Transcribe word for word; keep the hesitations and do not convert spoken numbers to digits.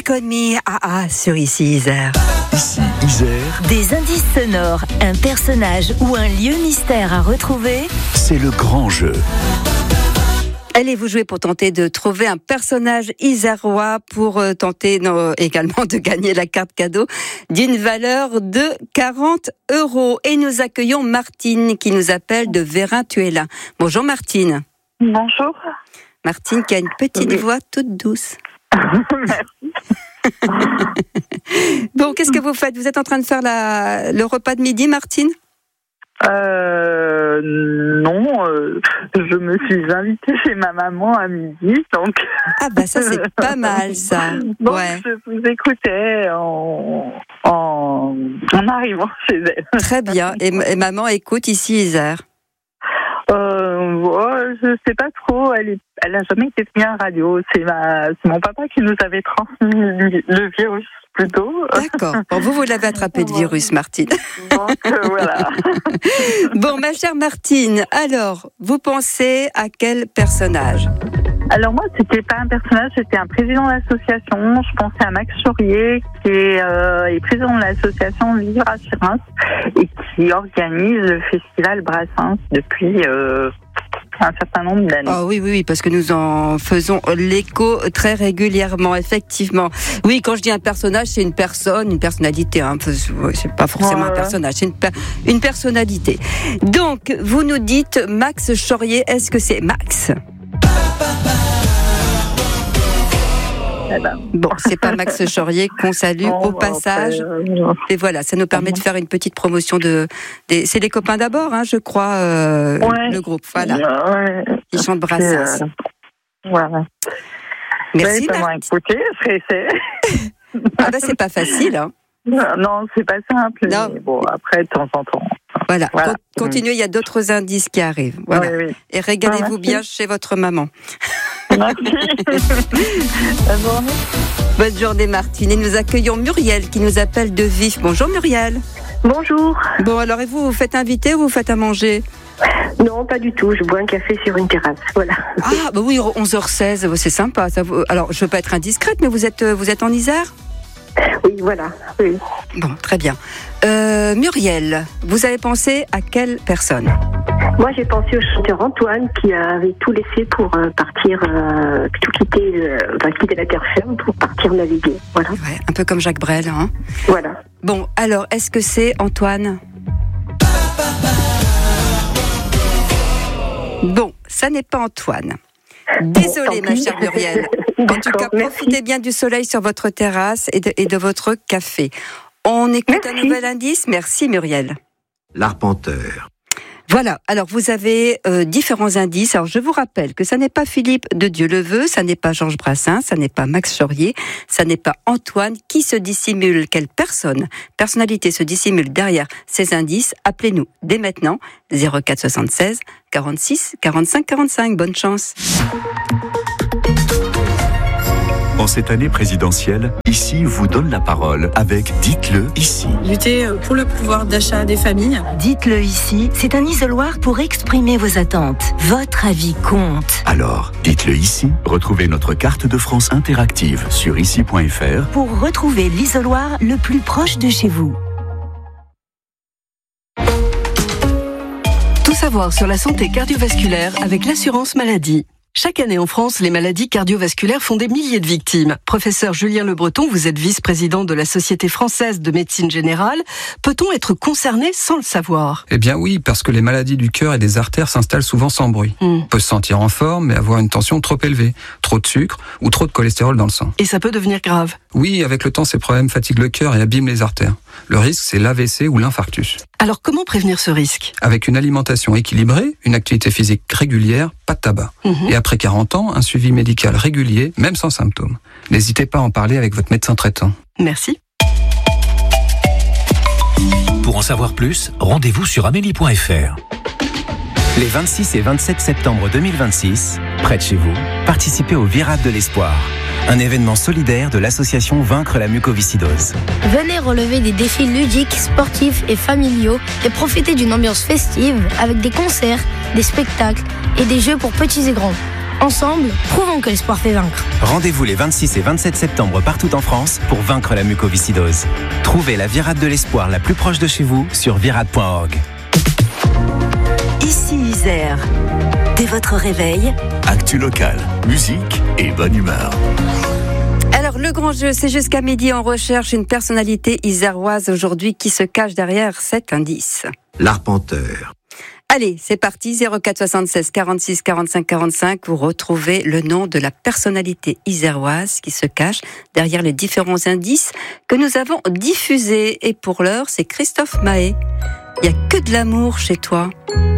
Take On Me, ah ah, sur Ici Isère. Ici Isère. Des indices sonores, un personnage ou un lieu mystère à retrouver. C'est le grand jeu. Allez-vous jouer pour tenter de trouver un personnage isérois pour euh, tenter non, également de gagner la carte cadeau d'une valeur de quarante euros. Et nous accueillons Martine qui nous appelle de Vérin-tu-es-là. Bonjour Martine. Bonjour. Martine qui a une petite oui. voix toute douce. Merci. Bon, qu'est-ce que vous faites ? Vous êtes en train de faire la, le repas de midi, Martine ? Euh, non, euh, je me suis invitée chez ma maman à midi, donc... Ah bah ça c'est pas mal ça. Donc ouais. je vous écoutais en, en, en arrivant chez elle. Très bien, et, et maman écoute Ici Isère. Euh, ouais, je sais pas trop, elle, est, elle a jamais été bien radio, c'est, ma, c'est mon papa qui nous avait transmis le, le virus. Plutôt. D'accord. Bon, vous, vous l'avez attrapé de virus, Martine. Donc, euh, voilà. Bon, ma chère Martine, alors, vous pensez à quel personnage ? Alors moi, c'était pas un personnage, c'était un président d'association. Je pensais à Max Chaurier, qui est, euh, est président de l'association Vivre à Reims et qui organise le festival Brassens depuis... Euh, un certain nombre d'années. Oh oui, oui, oui, parce que nous en faisons l'écho très régulièrement, effectivement. Oui, quand je dis un personnage, c'est une personne, une personnalité. Hein. C'est pas forcément ouais, un personnage, c'est une, per- une personnalité. Donc, vous nous dites Max Chaurier, est-ce que c'est Max ? Eh ben. Bon, c'est pas Max Chaurier qu'on salue oh, au passage. Après, euh... Et voilà, ça nous permet de faire une petite promotion de. Des, c'est les copains d'abord, hein, je crois, euh, ouais. le groupe. Voilà. Ouais. Ils chantent Brassens. Euh... Voilà. Merci. Oui, écouter, c'est, c'est... Ah ben c'est pas facile. Hein. Non, c'est pas simple. Non. Mais bon, après, de temps en temps. Voilà. voilà. Continuez, il y a d'autres indices qui arrivent. Voilà. Oui, oui. Et régalez-vous ah, bien chez votre maman. Merci. Bonne journée. Bonne journée, Martine. Et nous accueillons Muriel qui nous appelle de Vif. Bonjour, Muriel. Bonjour. Bon, alors, et vous, vous faites inviter ou vous faites à manger ? Non, pas du tout. Je bois un café sur une terrasse. Voilà. Ah, bah oui, onze heures seize, c'est sympa. Ça vous... Alors, je veux pas être indiscrète, mais vous êtes, vous êtes en Isère ? Oui, voilà. Oui. Bon, très bien. Euh, Muriel, vous avez pensé à quelle personne ? Moi, j'ai pensé au chanteur Antoine qui avait tout laissé pour euh, partir, euh, tout quitter, euh, enfin, quitter la terre ferme pour partir naviguer. Voilà. Ouais, un peu comme Jacques Brel, hein. Voilà. Bon, alors, est-ce que c'est Antoine ? Bon, ça n'est pas Antoine. Désolée, ma chère Muriel. En tout cas, profitez merci. bien du soleil sur votre terrasse et de, et de votre café. On écoute merci. un nouvel indice. Merci, Muriel. L'arpenteur. Voilà, alors vous avez euh, différents indices. Alors je vous rappelle que ça n'est pas Philippe de Dieuleveux, ça n'est pas Georges Brassens, ça n'est pas Max Chaurier, ça n'est pas Antoine. Qui se dissimule ? Quelle personne, personnalité se dissimule derrière ces indices ? Appelez-nous dès maintenant, zéro quatre soixante-seize quarante-six quarante-cinq quarante-cinq. Bonne chance. En cette année présidentielle, Ici vous donne la parole avec Dites-le ici. Lutter pour le pouvoir d'achat des familles. Dites-le ici, c'est un isoloir pour exprimer vos attentes. Votre avis compte. Alors, dites-le ici. Retrouvez notre carte de France interactive sur ici point f r pour retrouver l'isoloir le plus proche de chez vous. Tout savoir sur la santé cardiovasculaire avec l'assurance maladie. Chaque année en France, les maladies cardiovasculaires font des milliers de victimes. Professeur Julien Le Breton, vous êtes vice-président de la Société française de médecine générale. Peut-on être concerné sans le savoir ? Eh bien oui, parce que les maladies du cœur et des artères s'installent souvent sans bruit. Mm. On peut se sentir en forme, mais avoir une tension trop élevée, trop de sucre ou trop de cholestérol dans le sang. Et ça peut devenir grave ? Oui, avec le temps, ces problèmes fatiguent le cœur et abîment les artères. Le risque, c'est l'A V C ou l'infarctus. Alors comment prévenir ce risque ? Avec une alimentation équilibrée, une activité physique régulière, pas de tabac. Mm-hmm. Et après quarante ans, un suivi médical régulier, même sans symptômes. N'hésitez pas à en parler avec votre médecin traitant. Merci. Pour en savoir plus, rendez-vous sur amélie point f r. Les vingt-six et vingt-sept septembre deux mille vingt-six, près de chez vous, participez au Virade de l'Espoir, un événement solidaire de l'association Vaincre la mucoviscidose. Venez relever des défis ludiques, sportifs et familiaux et profiter d'une ambiance festive avec des concerts, des spectacles et des jeux pour petits et grands. Ensemble, prouvons que l'espoir fait vaincre. Rendez-vous les vingt-six et vingt-sept septembre partout en France pour vaincre la mucoviscidose. Trouvez la virade de l'espoir la plus proche de chez vous sur virade point org. Ici Isère. Dès votre réveil, Actu locale, musique et bonne humeur. Alors, le grand jeu, c'est jusqu'à midi. On recherche une personnalité iséroise aujourd'hui qui se cache derrière cet indice. L'arpenteur. Allez, c'est parti. zéro quatre soixante-seize quarante-six quarante-cinq quarante-cinq. Vous retrouvez le nom de la personnalité iséroise qui se cache derrière les différents indices que nous avons diffusés. Et pour l'heure, c'est Christophe Mahé. Il n'y a que de l'amour chez toi.